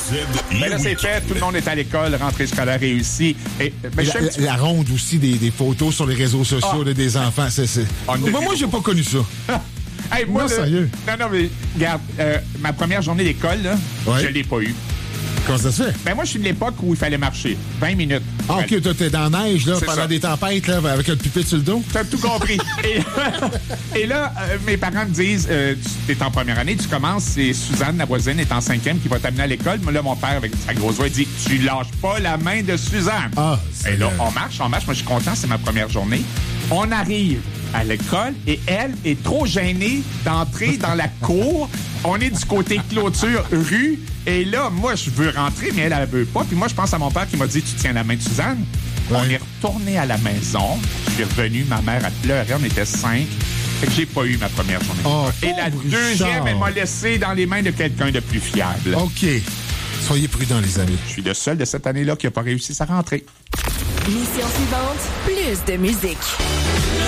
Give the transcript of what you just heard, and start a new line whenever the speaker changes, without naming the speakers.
Mais là, c'est fait. Tout le monde est à l'école. Rentrée scolaire réussie. Et,
la ronde aussi des photos sur les réseaux sociaux des enfants. Moi, j'ai pas connu ça.
Hey, moi,
sérieux?
Non, mais regarde, ma première journée d'école, là, je l'ai pas eue.
Comment ça se fait?
Ben moi, je suis de l'époque où il fallait marcher. 20 minutes.
Ah, OK, toi, t'es dans la neige, là, pendant
ça.
des tempêtes, là, avec le pupitre sur le dos?
T'as tout compris. et là, mes parents me disent, tu es en première année, tu commences, c'est Suzanne, la voisine, est en 5e, qui va t'amener à l'école. Mais là, mon père, avec sa grosse voix, il dit, tu lâches pas la main de Suzanne.
Ah,
et là, on marche. Moi, je suis content, c'est ma première journée. On arrive à l'école et elle est trop gênée d'entrer dans la cour. On est du côté clôture rue. Et là, moi, je veux rentrer, mais elle veut pas. Puis moi, je pense à mon père qui m'a dit, tu tiens la main de Suzanne. Ouais. On est retourné à la maison. Je suis revenu, ma mère a pleuré. On était 5. Fait que j'ai pas eu ma première journée.
Oh,
et la deuxième, elle m'a laissé dans les mains de quelqu'un de plus fiable.
OK. Soyez prudents, les amis.
Je suis le seul de cette année-là qui n'a pas réussi sa rentrée.
Mission suivante, plus de musique.